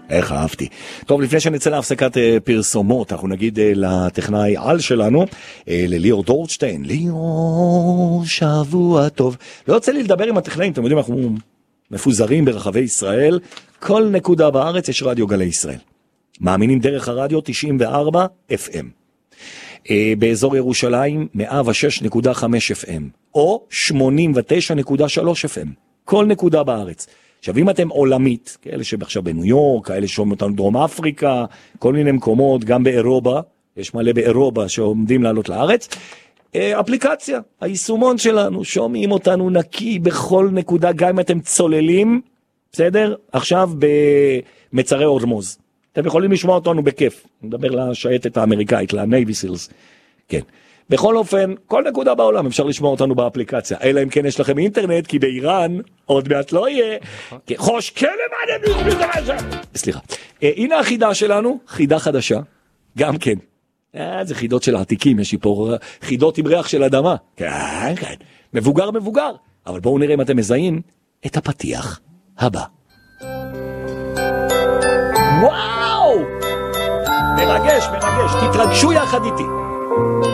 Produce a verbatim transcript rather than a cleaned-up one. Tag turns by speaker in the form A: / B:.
A: איך אהבתי. טוב, לפני שנצא להפסקת פרסומות, אנחנו נגיד לטכנאי על שלנו, לליאור דורדשטיין, ליאור, שבוע טוב. לא יוצא לי לדבר עם הטכנאים, אתם יודעים, אנחנו מפוזרים ברחבי ישראל, כל נקודה בארץ יש רדיו גלי ישראל. מאמינים דרך הרדיו תשעים וארבע אף אם. באזור ירושלים מאה ושש נקודה חמש אף אם, או שמונים ותשע נקודה שלוש אף אם. כל נקודה בארץ. עכשיו, אם אתם עולמית, כאלה שעכשיו בניו יורק, כאלה שומעים אותנו דרום אפריקה, כל מיני מקומות, גם באירובה, יש מלא באירובה שעומדים לעלות לארץ, אפליקציה, היישומון שלנו, שומעים אותנו נקי בכל נקודה, גם אם אתם צוללים, בסדר? עכשיו במצרי אורמוז. אתם יכולים לשמוע אותנו בכיף. נדבר לשייטת האמריקאית, לנייבי סילס. כן. בכל אופן, כל נקודה בעולם אפשר לשמוע אותנו באפליקציה. אלא אם כן יש לכם אינטרנט, כי באיראן עוד מעט לא יהיה. חושקה למעלה. סליחה. הנה החידה שלנו, חידה חדשה. גם כן. זה חידות של העתיקים, יש לי פה חידות עם ריח של אדמה. כן, כן. מבוגר, מבוגר. אבל בואו נראה אם אתם מזהים את הפתיח הבא. וואו! מרגש, מרגש. תתרגשו יחד איתי.